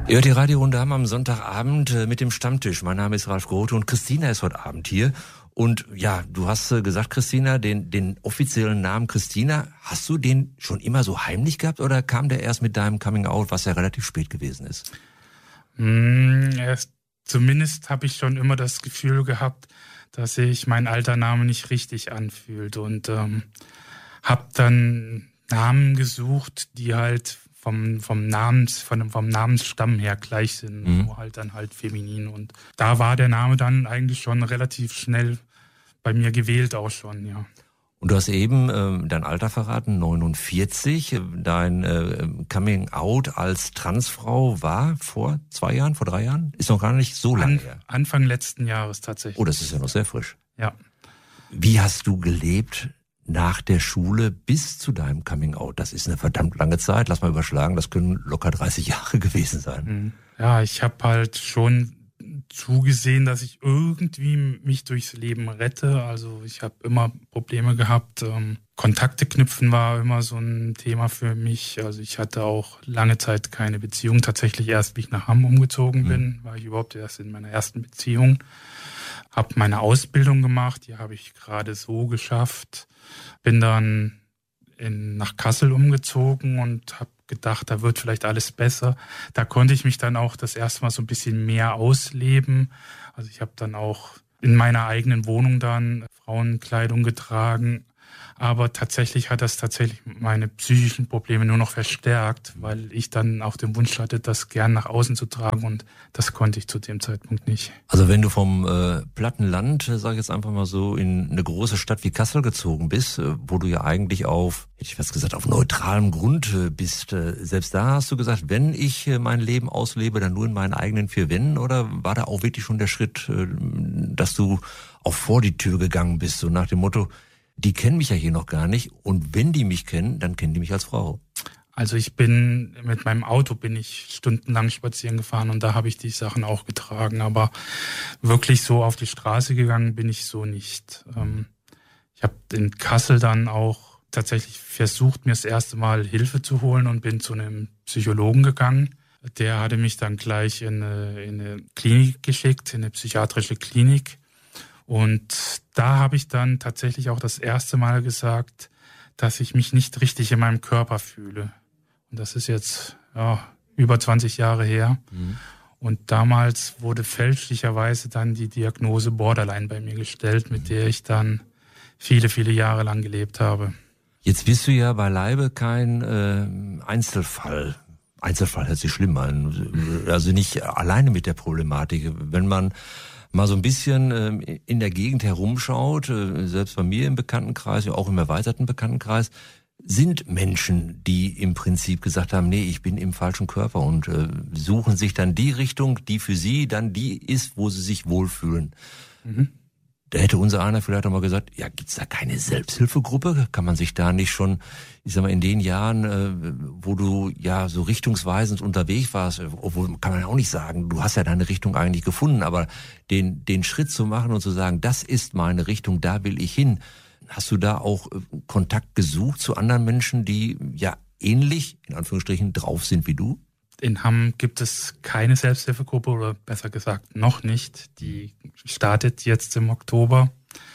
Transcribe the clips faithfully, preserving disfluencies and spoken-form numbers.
Ihr hört die Radiorunde Hamm am Sonntagabend mit dem Stammtisch. Mein Name ist Ralf Grote und Christina ist heute Abend hier. Und ja, du hast gesagt, Christina, den, den offiziellen Namen Christina, hast du den schon immer so heimlich gehabt oder kam der erst mit deinem Coming Out, was ja relativ spät gewesen ist? Mm, erst, zumindest habe ich schon immer das Gefühl gehabt, dass sich mein alter Name nicht richtig anfühlt und ähm, habe dann Namen gesucht, die halt vom vom Namens von vom Namensstamm her gleich sind, mhm. nur halt dann halt feminin, und da war der Name dann eigentlich schon relativ schnell bei mir gewählt auch schon, ja. Und du hast eben äh, dein Alter verraten, neunundvierzig. Dein äh, Coming Out als Transfrau war vor zwei Jahren, vor drei Jahren? Ist noch gar nicht so lange An, her. Anfang letzten Jahres tatsächlich. Oh, das ist ja noch sehr frisch. Ja. Wie hast du gelebt nach der Schule bis zu deinem Coming Out? Das ist eine verdammt lange Zeit. Lass mal überschlagen, das können locker dreißig Jahre gewesen sein. Ja, ich habe halt schon zugesehen, dass ich irgendwie mich durchs Leben rette. Also ich habe immer Probleme gehabt. Ähm, Kontakte knüpfen war immer so ein Thema für mich. Also ich hatte auch lange Zeit keine Beziehung. Tatsächlich erst, wie ich nach Hamm umgezogen bin, mhm. war ich überhaupt erst in meiner ersten Beziehung. Habe meine Ausbildung gemacht, die habe ich gerade so geschafft. Bin dann in, nach Kassel umgezogen und habe gedacht, da wird vielleicht alles besser. Da konnte ich mich dann auch das erste Mal so ein bisschen mehr ausleben. Also ich habe dann auch in meiner eigenen Wohnung dann Frauenkleidung getragen. Aber tatsächlich hat das tatsächlich meine psychischen Probleme nur noch verstärkt, weil ich dann auch den Wunsch hatte, das gern nach außen zu tragen, und das konnte ich zu dem Zeitpunkt nicht. Also wenn du vom äh, platten Land, sag ich jetzt einfach mal so, in eine große Stadt wie Kassel gezogen bist, äh, wo du ja eigentlich auf, hätte ich was gesagt, auf neutralem Grund äh, bist, äh, selbst da hast du gesagt, wenn ich äh, mein Leben auslebe, dann nur in meinen eigenen vier Wänden, oder war da auch wirklich schon der Schritt, äh, dass du auch vor die Tür gegangen bist, so nach dem Motto, die kennen mich ja hier noch gar nicht, und wenn die mich kennen, dann kennen die mich als Frau. Also ich bin, mit meinem Auto bin ich stundenlang spazieren gefahren und da habe ich die Sachen auch getragen, aber wirklich so auf die Straße gegangen bin ich so nicht. Ich habe in Kassel dann auch tatsächlich versucht, mir das erste Mal Hilfe zu holen und bin zu einem Psychologen gegangen. Der hatte mich dann gleich in eine, in eine Klinik geschickt, in eine psychiatrische Klinik. Und da habe ich dann tatsächlich auch das erste Mal gesagt, dass ich mich nicht richtig in meinem Körper fühle. Und das ist jetzt ja, über zwanzig Jahre her. Mhm. Und damals wurde fälschlicherweise dann die Diagnose Borderline bei mir gestellt, mit der ich dann viele, viele Jahre lang gelebt habe. Jetzt bist du ja beileibe kein äh, Einzelfall. Einzelfall hört sich schlimm an. Also nicht alleine mit der Problematik. Wenn man mal so ein bisschen äh, in der Gegend herumschaut, äh, selbst bei mir im Bekanntenkreis, ja auch im erweiterten Bekanntenkreis, sind Menschen, die im Prinzip gesagt haben, nee, ich bin im falschen Körper, und äh, suchen sich dann die Richtung, die für sie dann die ist, wo sie sich wohlfühlen. Mhm. Da hätte unser einer vielleicht auch mal gesagt, ja, gibt's da keine Selbsthilfegruppe? Kann man sich da nicht schon, ich sag mal, in den Jahren, äh, wo du ja so richtungsweisend unterwegs warst, obwohl kann man ja auch nicht sagen, du hast ja deine Richtung eigentlich gefunden, aber den den Schritt zu machen und zu sagen, das ist meine Richtung, da will ich hin. Hast du da auch äh, Kontakt gesucht zu anderen Menschen, die ja ähnlich, in Anführungsstrichen, drauf sind wie du? In Hamm gibt es keine Selbsthilfegruppe, oder besser gesagt noch nicht. Die startet jetzt im Oktober.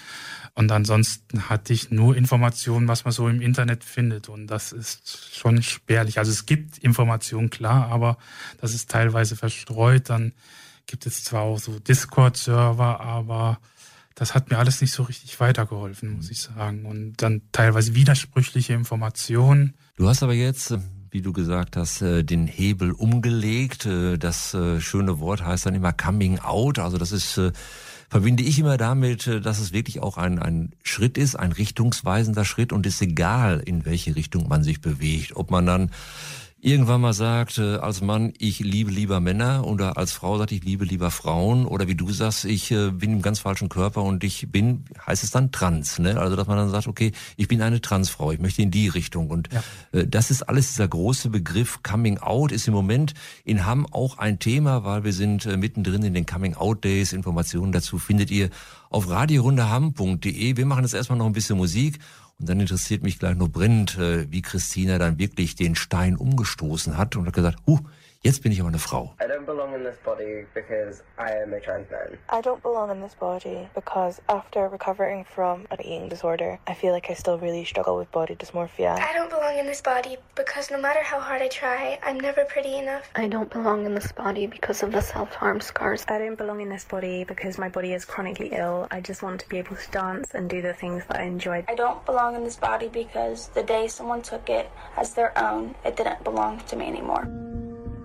Und ansonsten hatte ich nur Informationen, was man so im Internet findet. Und das ist schon spärlich. Also es gibt Informationen, klar, aber das ist teilweise verstreut. Dann gibt es zwar auch so Discord-Server, aber das hat mir alles nicht so richtig weitergeholfen, muss ich sagen. Und dann teilweise widersprüchliche Informationen. Du hast aber jetzt, wie du gesagt hast, den Hebel umgelegt. Das schöne Wort heißt dann immer Coming Out. Also das ist, verbinde ich immer damit, dass es wirklich auch ein, ein Schritt ist, ein richtungsweisender Schritt, und es ist egal, in welche Richtung man sich bewegt. Ob man dann irgendwann mal sagt, äh, als Mann, ich liebe lieber Männer, oder als Frau sagt, ich liebe lieber Frauen, oder wie du sagst, ich äh, bin im ganz falschen Körper und ich bin, heißt es dann trans, ne? Also dass man dann sagt, okay, ich bin eine Transfrau, ich möchte in die Richtung, und ja. äh, das ist alles, dieser große Begriff Coming Out ist im Moment in Hamm auch ein Thema, weil wir sind äh, mittendrin in den Coming Out Days. Informationen dazu findet ihr auf radiorundehamm punkt de. Wir machen jetzt erstmal noch ein bisschen Musik. Und dann interessiert mich gleich nur brennend, wie Christina dann wirklich den Stein umgestoßen hat und hat gesagt, huh, jetzt bin ich aber eine Frau. I don't belong in this body because I am a trans man. I don't belong in this body because after recovering from an eating disorder, I feel like I still really struggle with body dysmorphia. I don't belong in this body because no matter how hard I try, I'm never pretty enough. I don't belong in this body because of the self-harm scars. I don't belong in this body because my body is chronically ill. I just want to be able to dance and do the things that I enjoy. I don't belong in this body because the day someone took it as their own, it didn't belong to me anymore.